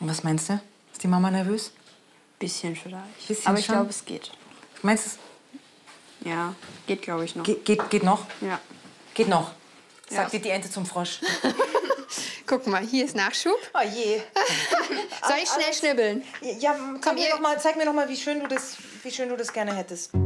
Und was meinst du? Ist die Mama nervös? Bisschen vielleicht. Bisschen aber ich schon? glaube, es geht. Meinst du es? Ja, geht, glaube ich, noch. Geht noch? Ja. Geht noch. Sagt Ja. die Ente zum Frosch. Guck mal, hier ist Nachschub. Oh je. Soll ich schnell schnibbeln? Ja, zeig mir noch mal, wie schön du das gerne hättest.